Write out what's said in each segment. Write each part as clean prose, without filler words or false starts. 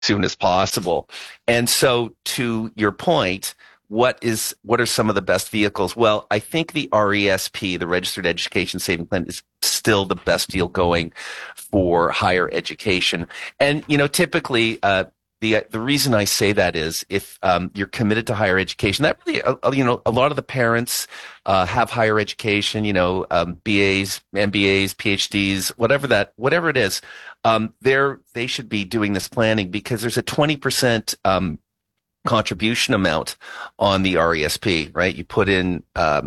soon as possible. And so to your point, what are some of the best vehicles? Well, I think the RESP, the Registered Education Savings Plan, is still the best deal going for higher education. And typically, the reason I say that is if you're committed to higher education, that really a lot of the parents have higher education, BAs, MBAs, PhDs, whatever it is, they should be doing this planning because there's a 20% contribution amount on the RESP, right? You put in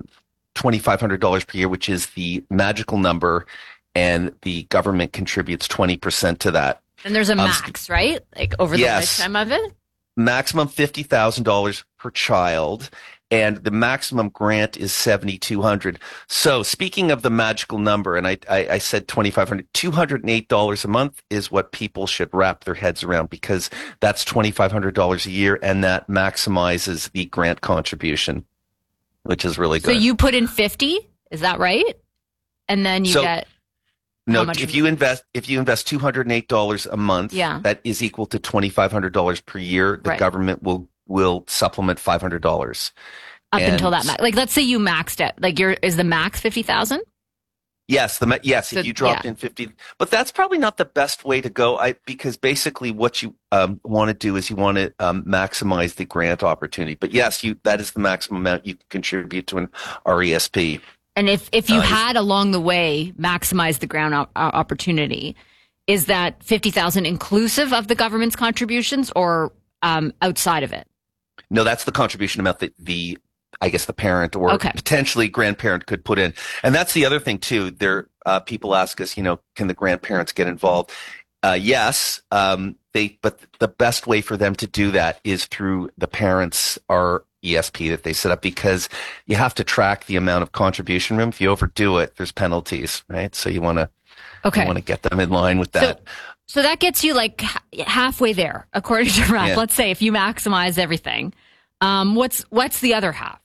$2,500 per year, which is the magical number, and the government contributes 20% to that. And there's a max, right? Like over the lifetime of it? Maximum $50,000 per child, and the maximum grant is $7,200. So speaking of the magical number, and I said $2,500, $208 a month is what people should wrap their heads around because that's $2,500 a year, and that maximizes the grant contribution, which is really good. So you put in 50, is that right? And then you get no. If you invest $208 a month, that is equal to $2,500 per year. The government will supplement $500 up until that max. Like, let's say you maxed it. Like, is the max 50,000? Yes, so if you dropped in 50, but that's probably not the best way to go. Because basically what you want to do is you want to maximize the grant opportunity. But yes, that is the maximum amount you can contribute to an RESP. And if you had along the way maximized the grant opportunity, is that 50,000 inclusive of the government's contributions or outside of it? No, that's the contribution amount that the parent or potentially grandparent could put in. And that's the other thing too. People ask us, can the grandparents get involved? Yes, but the best way for them to do that is through the parents' RESP that they set up, because you have to track the amount of contribution room. If you overdo it, there's penalties, right? So you want to get them in line with that. So that gets you like halfway there, according to RAP. Yeah. Let's say if you maximize everything, what's the other half?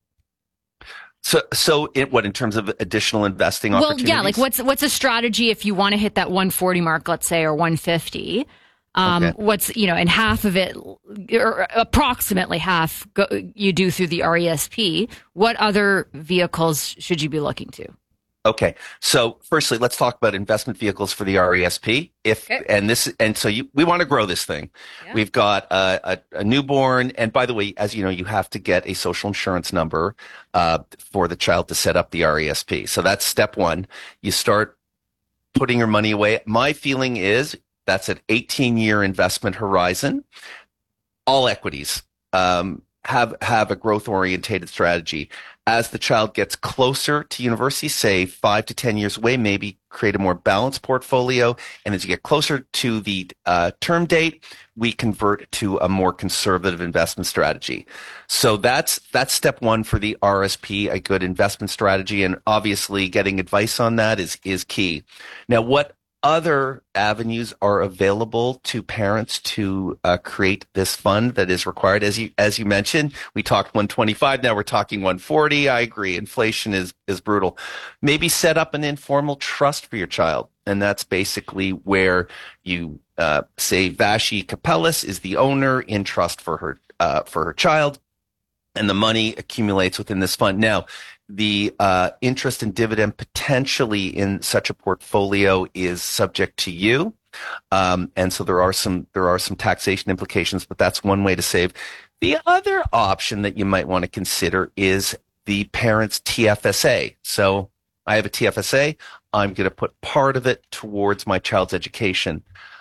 So in terms of additional investing opportunities? Well, yeah, like what's a strategy if you want to hit that 140 mark, let's say, or 150? What's, and half of it, or approximately half, you do through the RESP. What other vehicles should you be looking to? Okay. So firstly, let's talk about investment vehicles for the RESP. We want to grow this thing. Yeah. We've got a newborn. And by the way, as you know, you have to get a social insurance number, for the child to set up the RESP. So that's step one. You start putting your money away. My feeling is that's an 18-year investment horizon. All equities, have a growth orientated strategy. As the child gets closer to university, say 5 to 10 years away, maybe create a more balanced portfolio. And as you get closer to the term date, we convert to a more conservative investment strategy. So that's step one for the RSP, a good investment strategy. And obviously getting advice on that is key. Now, what other avenues are available to parents to create this fund that is required? As you mentioned, we talked 125. Now we're talking 140. I agree. Inflation is brutal. Maybe set up an informal trust for your child, and that's basically where you say Vashi Capellas is the owner in trust for her child, and the money accumulates within this fund. Now, the interest and dividend potentially in such a portfolio is subject to you, and so there are some taxation implications. But that's one way to save. The other option that you might want to consider is the parent's TFSA. So I have a TFSA. I'm going to put part of it towards my child's education.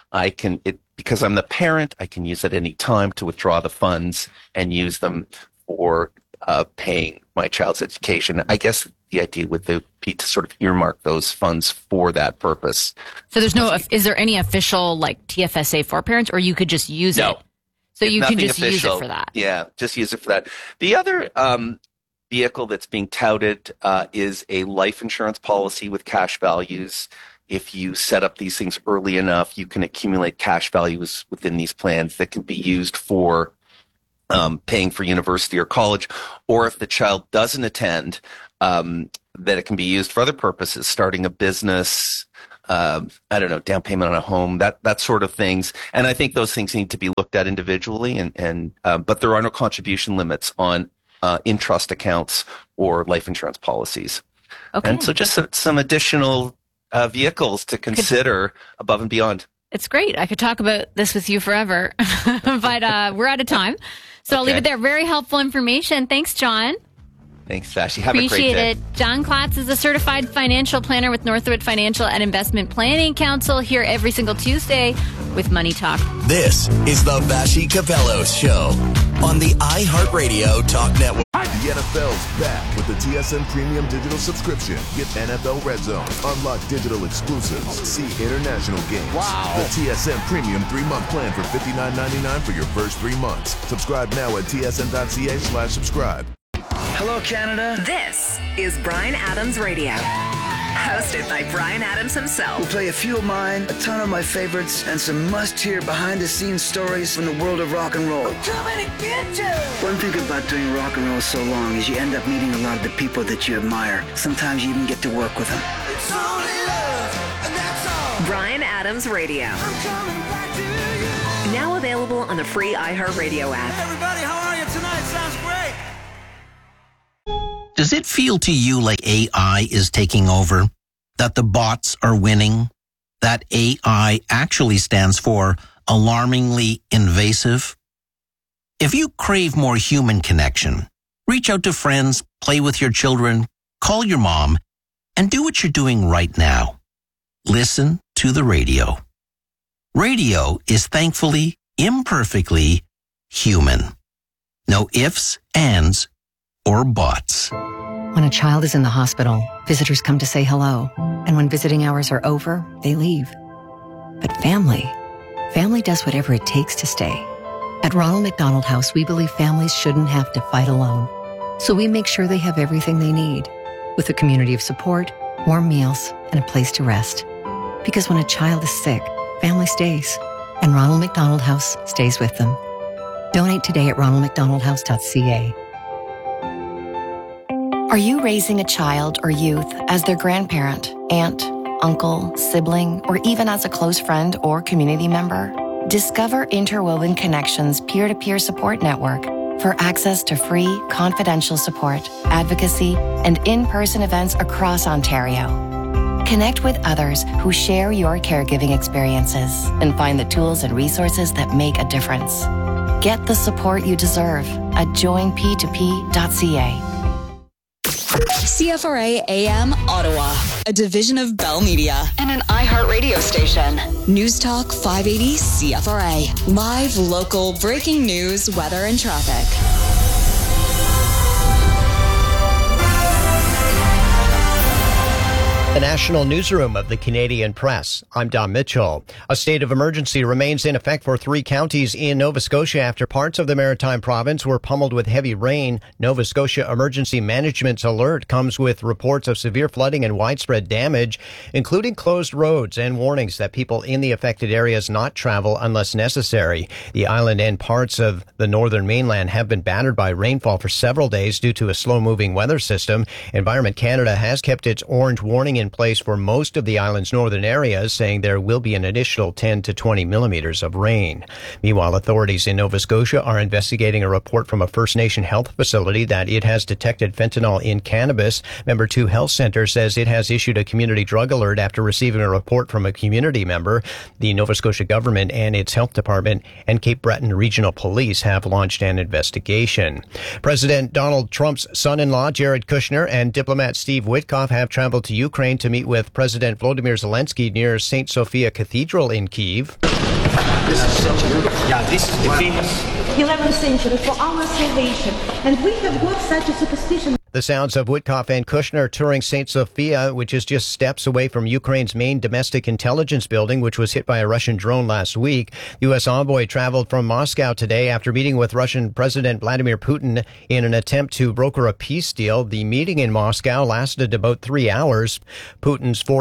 Because I'm the parent, I can use at any time to withdraw the funds and use them for paying my child's education. I guess the idea would be to sort of earmark those funds for that purpose. So is there any official like TFSA for parents, or you could just use it? So you can just use it for that. Yeah, just use it for that. The other vehicle that's being touted is a life insurance policy with cash values. If you set up these things early enough, you can accumulate cash values within these plans that can be used for paying for university or college, or if the child doesn't attend, that it can be used for other purposes, starting a business, I don't know, down payment on a home, that sort of things. And I think those things need to be looked at individually. But there are no contribution limits on in trust accounts or life insurance policies. Okay. And so just some additional vehicles to consider above and beyond. It's great. I could talk about this with you forever, but we're out of time. So I'll leave it there. Very helpful information. Thanks, John. Thanks, Vashi. Have Appreciate a great day. it. John Klatz is a certified financial planner with Northwood Financial and Investment Planning Council, here every single Tuesday with Money Talk. This is the Vashi Cavellos Show on the iHeartRadio Talk Network. The NFL's back with the TSN Premium Digital Subscription. Get NFL Red Zone, unlock digital exclusives, see international games. Wow. The TSN Premium 3-month plan for $59.99 for your first 3 months. Subscribe now at tsn.ca/subscribe. Hello, Canada. This is Bryan Adams Radio, hosted by Bryan Adams himself. We'll play a few of mine, a ton of my favorites, and some must-hear behind-the-scenes stories from the world of rock and roll. I'm coming to get you! One thing about doing rock and roll so long is you end up meeting a lot of the people that you admire. Sometimes you even get to work with them. It's only love, and that's all. Bryan Adams Radio. I'm coming back to you. Now available on the free iHeartRadio app. Hey everybody, how are you tonight? Sounds great. Does it feel to you like AI is taking over? That the bots are winning? That AI actually stands for alarmingly invasive? If you crave more human connection, reach out to friends, play with your children, call your mom, and do what you're doing right now. Listen to the radio. Radio is thankfully, imperfectly human. No ifs, ands, or bots. When a child is in the hospital, visitors come to say hello. And when visiting hours are over, they leave. But family does whatever it takes to stay. At Ronald McDonald House, we believe families shouldn't have to fight alone. So we make sure they have everything they need, with a community of support, warm meals, and a place to rest. Because when a child is sick, family stays. And Ronald McDonald House stays with them. Donate today at ronaldmcdonaldhouse.ca. Are you raising a child or youth as their grandparent, aunt, uncle, sibling, or even as a close friend or community member? Discover Interwoven Connections peer-to-peer support network for access to free, confidential support, advocacy, and in-person events across Ontario. Connect with others who share your caregiving experiences and find the tools and resources that make a difference. Get the support you deserve at joinp2p.ca. CFRA AM Ottawa, a division of Bell Media and an iHeartRadio station. News Talk 580 CFRA. Live, local, breaking news, weather, and traffic. The National Newsroom of the Canadian Press. I'm Don Mitchell. A state of emergency remains in effect for 3 counties in Nova Scotia after parts of the Maritime Province were pummeled with heavy rain. Nova Scotia Emergency Management's alert comes with reports of severe flooding and widespread damage, including closed roads and warnings that people in the affected areas not travel unless necessary. The island and parts of the northern mainland have been battered by rainfall for several days due to a slow-moving weather system. Environment Canada has kept its orange warning in place for most of the island's northern areas, saying there will be an additional 10 to 20 millimeters of rain. Meanwhile, authorities in Nova Scotia are investigating a report from a First Nation health facility that it has detected fentanyl in cannabis. Member 2 Health Centre says it has issued a community drug alert after receiving a report from a community member. The Nova Scotia government and its health department and Cape Breton Regional Police have launched an investigation. President Donald Trump's son-in-law, Jared Kushner, and diplomat Steve Witkoff have traveled to Ukraine to meet with President Volodymyr Zelensky near St. Sophia Cathedral in Kyiv. This is the famous 11th century for our salvation, and we have got such a superstition. The sounds of Witkoff and Kushner touring St. Sophia, which is just steps away from Ukraine's main domestic intelligence building, which was hit by a Russian drone last week. The U.S. envoy traveled from Moscow today after meeting with Russian President Vladimir Putin in an attempt to broker a peace deal. The meeting in Moscow lasted about 3 hours. Putin's foreign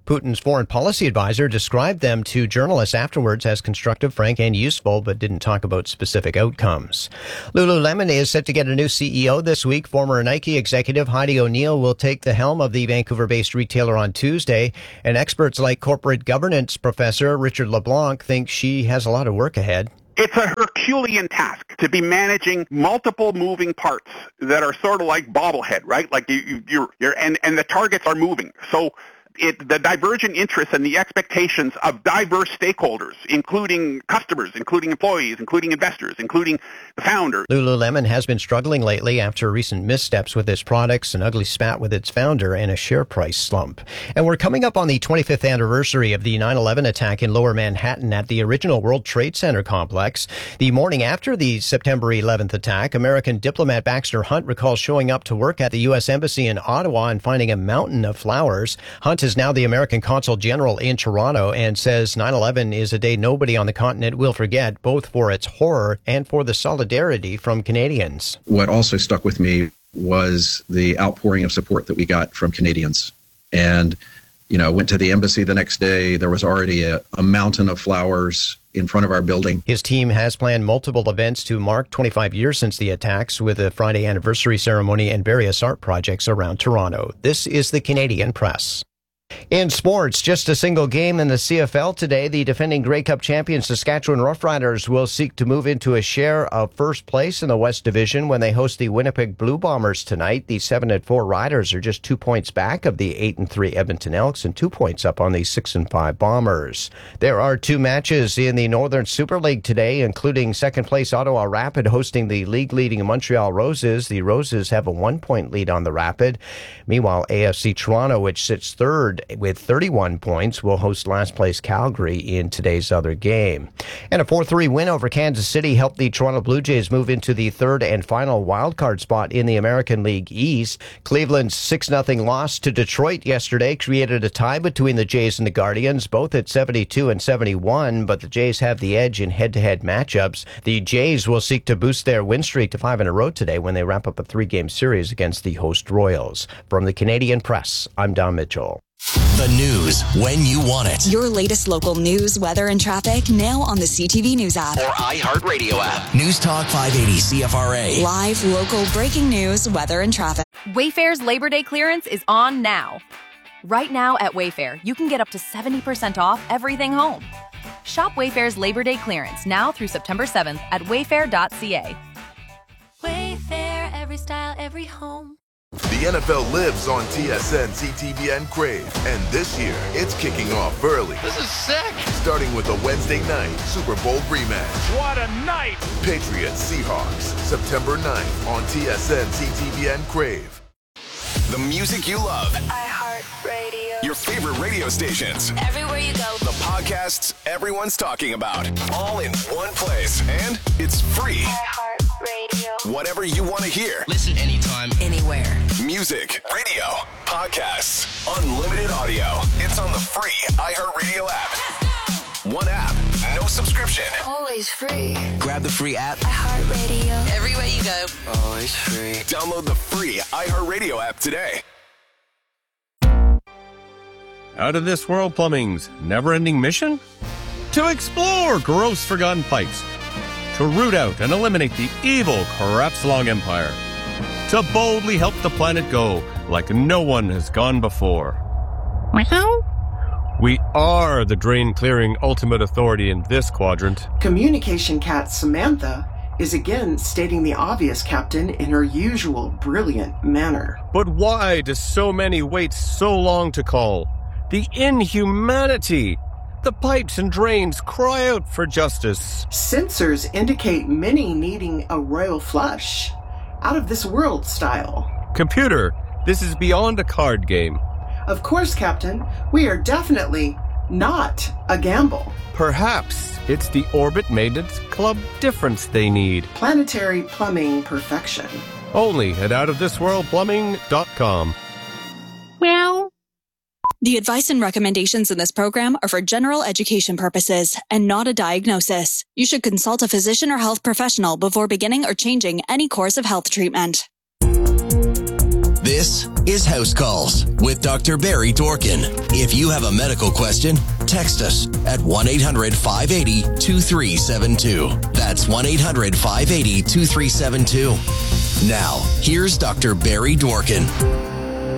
Putin's foreign policy advisor described them to journalists afterwards as constructive, frank, and useful, but didn't talk about specific outcomes. Lululemon is set to get a new CEO this week. Former Nike executive Heidi O'Neill will take the helm of the Vancouver-based retailer on Tuesday, and experts like corporate governance professor Richard LeBlanc think she has a lot of work ahead. It's a Herculean task to be managing multiple moving parts that are sort of like bobblehead, right? Like you're and the targets are moving. So the divergent interests and the expectations of diverse stakeholders, including customers, including employees, including investors, including the founder. Lululemon has been struggling lately after recent missteps with its products, an ugly spat with its founder, and a share price slump. And we're coming up on the 25th anniversary of the 9/11 attack in Lower Manhattan at the original World Trade Center complex. The morning after the September 11th attack, American diplomat Baxter Hunt recalls showing up to work at the U.S. Embassy in Ottawa and finding a mountain of flowers. Hunt is now the American Consul General in Toronto and says 9/11 is a day nobody on the continent will forget, both for its horror and for the solidarity from Canadians. What also stuck with me was the outpouring of support that we got from Canadians. And, went to the embassy the next day. There was already a mountain of flowers in front of our building. His team has planned multiple events to mark 25 years since the attacks, with a Friday anniversary ceremony and various art projects around Toronto. This is the Canadian Press. In sports, just a single game in the CFL today. The defending Grey Cup champion Saskatchewan Roughriders will seek to move into a share of first place in the West Division when they host the Winnipeg Blue Bombers tonight. The 7-4 Riders are just 2 points back of the 8-3 Edmonton Elks and 2 points up on the 6-5 Bombers. There are 2 matches in the Northern Super League today, including second place Ottawa Rapid hosting the league-leading Montreal Roses. The Roses have a 1-point lead on the Rapid. Meanwhile, AFC Toronto, which sits third with 31 points, will host last place Calgary in today's other game. And a 4-3 win over Kansas City helped the Toronto Blue Jays move into the third and final wildcard spot in the American League East. Cleveland's 6-0 loss to Detroit yesterday created a tie between the Jays and the Guardians, both at 72 and 71, but the Jays have the edge in head-to-head matchups. The Jays will seek to boost their win streak to 5 in a row today when they wrap up a 3-game series against the host Royals. From the Canadian Press, I'm Don Mitchell. The news when you want it. Your latest local news, weather, and traffic now on the CTV News app. Or iHeartRadio app. News Talk 580 CFRA. Live, local, breaking news, weather, and traffic. Wayfair's Labor Day clearance is on now. Right now at Wayfair, you can get up to 70% off everything home. Shop Wayfair's Labor Day clearance now through September 7th at wayfair.ca. Wayfair, every style, every home. The NFL lives on TSN, CTVN Crave, and this year it's kicking off early. This is sick! Starting with a Wednesday night Super Bowl rematch. What a night! Patriots Seahawks, September 9th on TSN, CTVN Crave. The music you love. iHeartRadio. Your favorite radio stations. Everywhere you go. The podcasts everyone's talking about. All in one place. And it's free. iHeartRadio. Whatever you want to hear. Listen anytime, anywhere. Music, radio, podcasts, unlimited audio. It's on the free iHeartRadio app. One app, no subscription. Always free. Grab the free app. iHeartRadio. Everywhere you go. Always free. Download the free iHeartRadio app today. Out of This World Plumbing's never-ending mission? To explore gross forgotten pipes. To root out and eliminate the evil Crapslong Empire. To boldly help the planet go like no one has gone before. We are the drain-clearing ultimate authority in this quadrant. Communication cat Samantha is again stating the obvious, Captain, in her usual brilliant manner. But why do so many wait so long to call? The inhumanity! The pipes and drains cry out for justice. Sensors indicate many needing a royal flush. Out of this world style. Computer, this is beyond a card game. Of course, Captain. We are definitely not a gamble. Perhaps it's the Orbit Maintenance Club difference they need. Planetary plumbing perfection. Only at outofthisworldplumbing.com. Well. The advice and recommendations in this program are for general education purposes and not a diagnosis. You should consult a physician or health professional before beginning or changing any course of health treatment. This is House Calls with Dr. Barry Dorkin. If you have a medical question, text us at 1-800-580-2372. That's 1-800-580-2372. Now, here's Dr. Barry Dorkin.